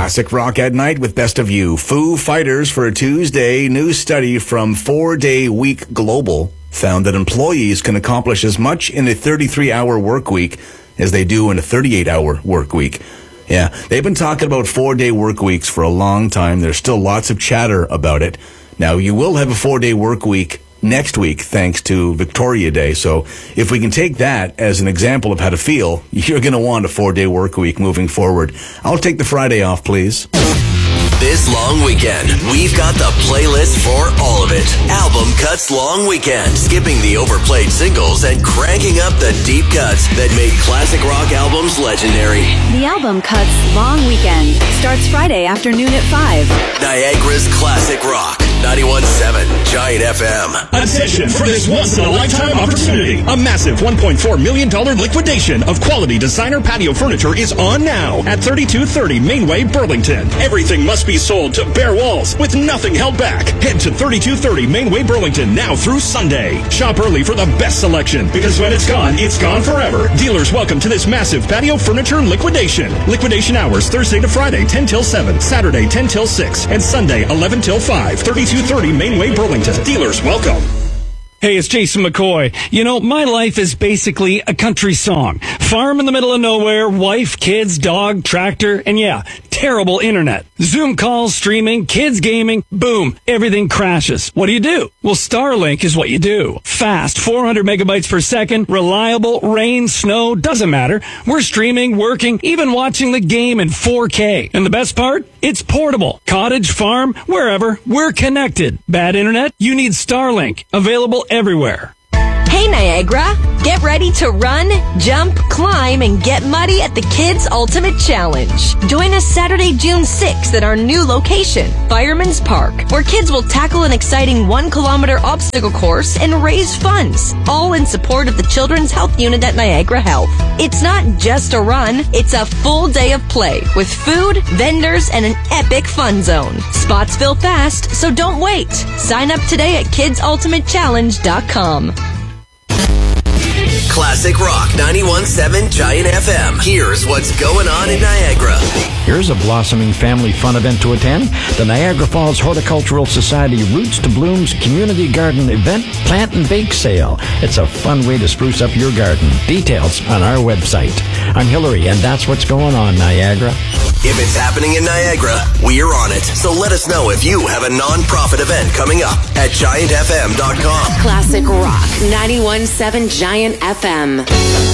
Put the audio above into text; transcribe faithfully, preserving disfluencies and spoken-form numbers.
Classic Rock at Night with Best of You. Foo Fighters for a Tuesday. New study from Four Day Week Global found that employees can accomplish as much in a thirty-three hour work week as they do in a thirty-eight hour work week. Yeah, they've been talking about four-day work weeks for a long time. There's still lots of chatter about it. Now, you will have a four-day work week next week, thanks to Victoria Day. So if we can take that as an example of how to feel, you're going to want a four-day work week moving forward. I'll take the Friday off, please. This long weekend, we've got the playlist for all of it. Album Cuts Long Weekend, skipping the overplayed singles and cranking up the deep cuts that made classic rock albums legendary. The Album Cuts Long Weekend starts Friday afternoon at five. Niagara's Classic Rock, ninety-one point seven Giant F M. Attention for this once-in-a-lifetime opportunity. A massive one point four million dollars liquidation of quality designer patio furniture is on now at thirty-two thirty Mainway, Burlington. Everything must be sold to bare walls with nothing held back. Head to thirty-two thirty Mainway, Burlington now through Sunday. Shop early for the best selection, because when it's gone, it's gone forever. Dealers welcome to this massive patio furniture liquidation. Liquidation hours Thursday to Friday ten till seven, Saturday ten till six, and Sunday eleven till five. thirty-two thirty Mainway, Burlington. Dealers welcome. Hey, it's Jason McCoy. You know, my life is basically a country song. Farm in the middle of nowhere, wife, kids, dog, tractor, and yeah, terrible internet. Zoom calls, streaming, kids gaming, boom, everything crashes. What do you do? Well, Starlink is what you do. Fast, four hundred megabytes per second, reliable, rain, snow, doesn't matter. We're streaming, working, even watching the game in four K. And the best part? It's portable. Cottage, farm, wherever, we're connected. Bad internet? You need Starlink. Available everywhere. Hey Niagara, get ready to run, jump, climb, and get muddy at the Kids Ultimate Challenge. Join us Saturday, June sixth at our new location, Fireman's Park, where kids will tackle an exciting one kilometer obstacle course and raise funds, all in support of the Children's Health Unit at Niagara Health. It's not just a run, it's a full day of play with food, vendors, and an epic fun zone. Spots fill fast, so don't wait. Sign up today at kids ultimate challenge dot com. Classic Rock, ninety-one point seven Giant F M. Here's what's going on in Niagara. Here's a blossoming family fun event to attend. The Niagara Falls Horticultural Society Roots to Blooms Community Garden Event Plant and Bake Sale. It's a fun way to spruce up your garden. Details on our website. I'm Hillary, and that's what's going on, Niagara. If it's happening in Niagara, we're on it. So let us know if you have a non-profit event coming up at giant f m dot com. Classic Rock, ninety-one point seven Giant F M.